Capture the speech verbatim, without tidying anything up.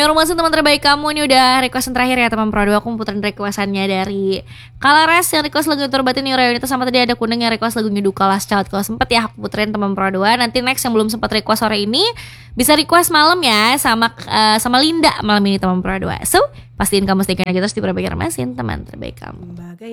Yang romansin teman terbaik kamu ini udah request yang terakhir ya teman Pro dua. Aku puterin requestannya dari Kalares yang request lagu Turbatin New Reunitas. Sama tadi ada Kuning yang request lagunya Duka Last Child. Kalau sempet ya aku puterin teman Pro dua. Nanti next yang belum sempat request sore ini bisa request malam ya sama uh, sama Linda malam ini teman Pro dua. So pastiin kamu sticknya aja terus di Pro Bagian Romansin teman terbaik kamu.